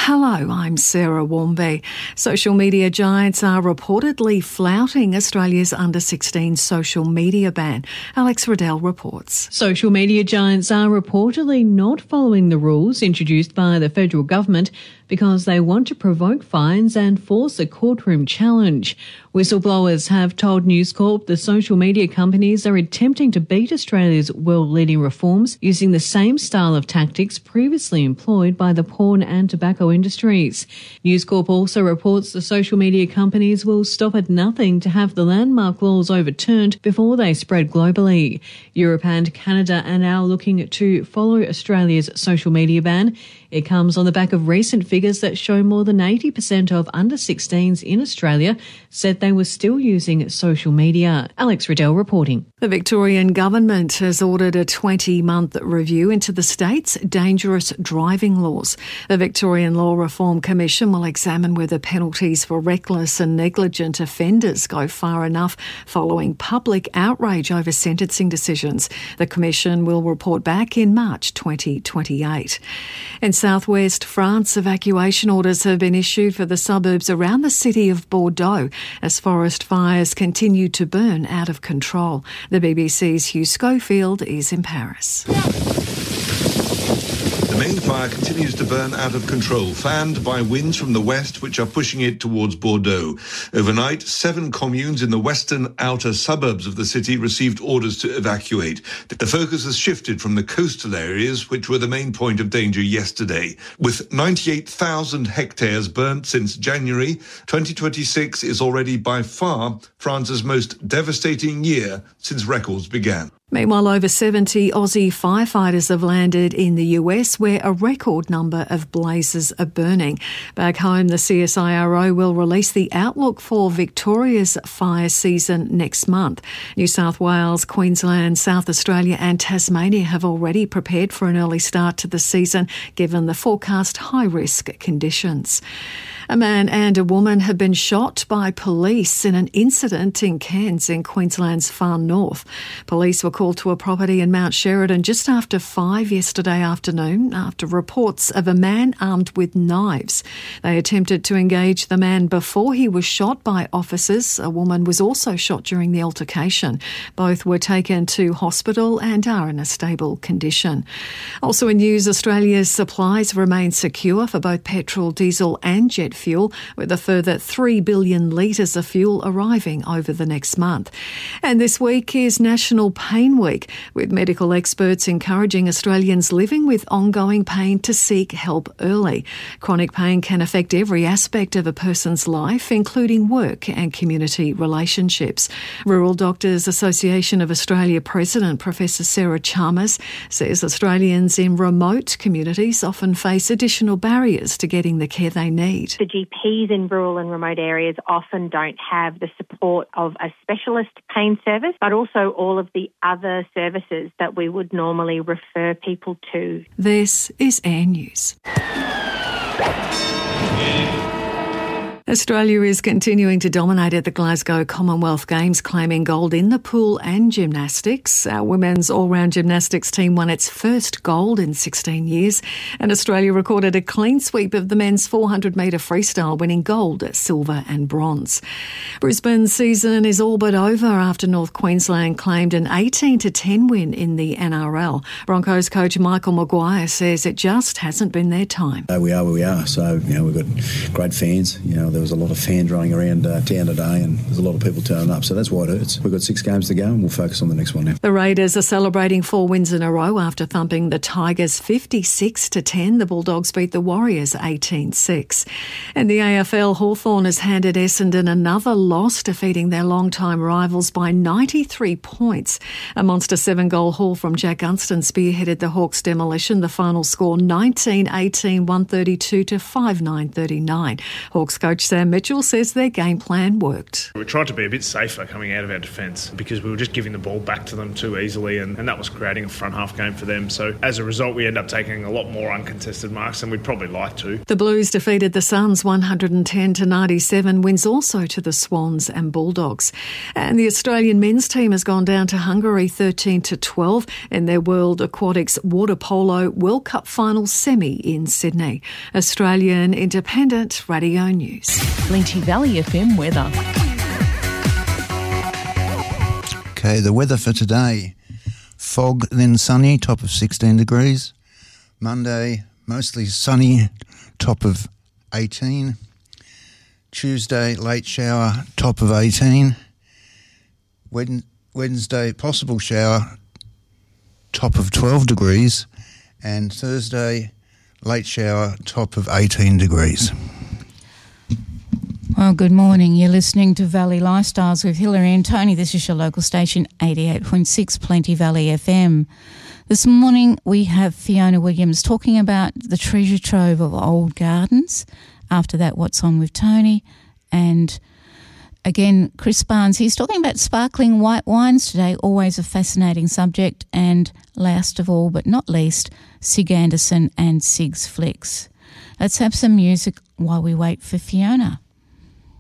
Hello, I'm Sarah Warmby. Social media giants are reportedly flouting Australia's under-16 social media ban. Alex Riddell reports. Social media giants are reportedly not following the rules introduced by the federal government because they want to provoke fines and force a courtroom challenge. Whistleblowers have told News Corp the social media companies are attempting to beat Australia's world-leading reforms using the same style of tactics previously employed by the porn and tobacco industries. News Corp also reports the social media companies will stop at nothing to have the landmark laws overturned before they spread globally. Europe and Canada are now looking to follow Australia's social media ban. It comes on the back of recent figures that show more than 80% of under-16s in Australia said they were still using social media. Alex Riddell reporting. The Victorian government has ordered a 20-month review into the state's dangerous driving laws. The Victorian Law Reform Commission will examine whether penalties for reckless and negligent offenders go far enough following public outrage over sentencing decisions. The Commission will report back in March 2028. In southwest France, evacuation orders have been issued for the suburbs around the city of Bordeaux as forest fires continue to burn out of control. The BBC's Hugh Schofield is in Paris. The main fire continues to burn out of control, fanned by winds from the west, which are pushing it towards Bordeaux. Overnight, 7 communes in the western outer suburbs of the city received orders to evacuate. The focus has shifted from the coastal areas, which were the main point of danger yesterday. With 98,000 hectares burnt since January, 2026 is already by far France's most devastating year since records began. Meanwhile, over 70 Aussie firefighters have landed in the US where a record number of blazes are burning. Back home, the CSIRO will release the outlook for Victoria's fire season next month. New South Wales, Queensland, South Australia and Tasmania have already prepared for an early start to the season given the forecast high-risk conditions. A man and a woman have been shot by police in an incident in Cairns in Queensland's far north. Police were called to a property in Mount Sheridan just after 5 yesterday afternoon after reports of a man armed with knives. They attempted to engage the man before he was shot by officers. A woman was also shot during the altercation. Both were taken to hospital and are in a stable condition. Also in news, Australia's supplies remain secure for both petrol, diesel and jet fuel, with a further 3 billion litres of fuel arriving over the next month. And this week is National Pain Week, with medical experts encouraging Australians living with ongoing pain to seek help early. Chronic pain can affect every aspect of a person's life, including work and community relationships. Rural Doctors Association of Australia President Professor Sarah Chalmers says Australians in remote communities often face additional barriers to getting the care they need. The GPs in rural and remote areas often don't have the support of a specialist pain service, but also all of the other services that we would normally refer people to. This is Air News. Australia is continuing to dominate at the Glasgow Commonwealth Games, claiming gold in the pool and gymnastics. Our women's all-round gymnastics team won its first gold in 16 years, and Australia recorded a clean sweep of the men's 400-metre freestyle, winning gold, silver and bronze. Brisbane's season is all but over after North Queensland claimed an 18-10 win in the NRL. Broncos coach Michael Maguire says it just hasn't been their time. We are where we are, so we've got great fans. There was a lot of fans running around town today and there's a lot of people turning up, so that's why it hurts. We've got 6 games to go and we'll focus on the next one now. The Raiders are celebrating 4 wins in a row after thumping the Tigers 56-10. The Bulldogs beat the Warriors 18-6. And the AFL, Hawthorn has handed Essendon another loss, defeating their long-time rivals by 93 points. A monster 7-goal haul from Jack Gunston spearheaded the Hawks' demolition. The final score 19-18, 132 to 5-9-39. Hawks coach coach Sam Mitchell says their game plan worked. We tried to be a bit safer coming out of our defence because we were just giving the ball back to them too easily, and that was creating a front half game for them. So as a result, we end up taking a lot more uncontested marks than we'd probably like to. The Blues defeated the Suns 110-97, wins also to the Swans and Bulldogs. And the Australian men's team has gone down to Hungary 13-12 in their World Aquatics Water Polo World Cup final semi in Sydney. Australian Independent Radio News. Plenty Valley FM weather. Okay, the weather for today. Fog, then sunny, top of 16 degrees. Monday, mostly sunny, top of 18. Tuesday, late shower, top of 18. Wednesday, possible shower, top of 12 degrees. And Thursday, late shower, top of 18 degrees. Well, good morning. You're listening to Valley Lifestyles with Hilary and Tony. This is your local station, 88.6 Plenty Valley FM. This morning we have Fiona Williams talking about the treasure trove of old gardens. After that, What's On with Tony. And again, Chris Barnes, he's talking about sparkling white wines today, always a fascinating subject. And last of all, but not least, Sig Anderson and Sig's Flicks. Let's have some music while we wait for Fiona.